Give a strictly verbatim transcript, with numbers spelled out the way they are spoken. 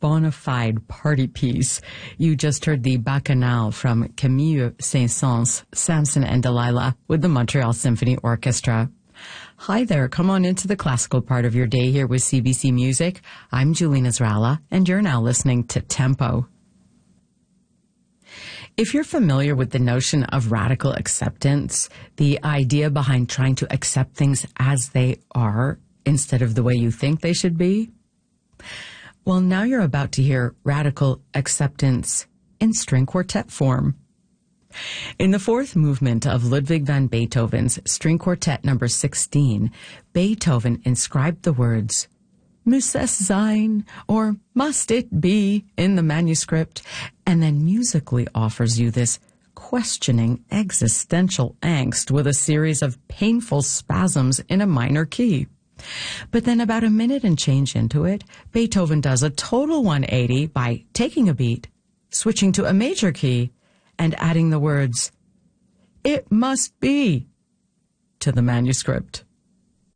bona fide party piece. You just heard the Bacchanal from Camille Saint-Saëns, Samson and Delilah with the Montreal Symphony Orchestra. Hi there, come on into the classical part of your day here with C B C Music. I'm Julina Zrala, and you're now listening to Tempo. If you're familiar with the notion of radical acceptance, the idea behind trying to accept things as they are instead of the way you think they should be, well, now you're about to hear radical acceptance in string quartet form. In the fourth movement of Ludwig van Beethoven's String Quartet number sixteen, Beethoven inscribed the words, "Muss es sein," or "must it be," in the manuscript, and then musically offers you this questioning existential angst with a series of painful spasms in a minor key. But then about a minute and change into it, Beethoven does a total one eighty by taking a beat, switching to a major key, and adding the words, "It must be," to the manuscript.